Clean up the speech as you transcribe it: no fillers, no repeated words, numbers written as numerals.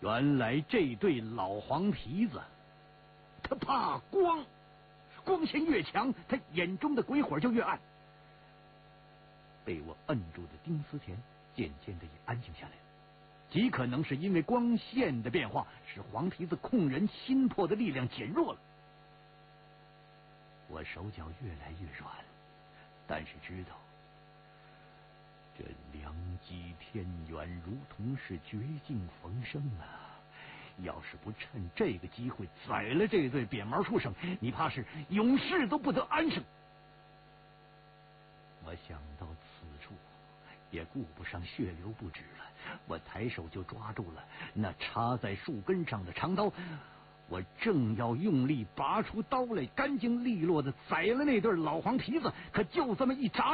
原来这对老黄皮子，他怕光，光线越强，他眼中的鬼火就越暗。被我摁住的丁思甜渐渐的也安静下来了，极可能是因为光线的变化，使黄皮子控人心魄的力量减弱了。我手脚越来越软，但是知道这良机天远，如同是绝境逢生啊！要是不趁这个机会宰了这对扁毛畜生，你怕是永世都不得安生。我想到此处，也顾不上血流不止了，我抬手就抓住了那插在树根上的长刀，我正要用力拔出刀来，干净利落的宰了那对老黄皮子，可就这么一眨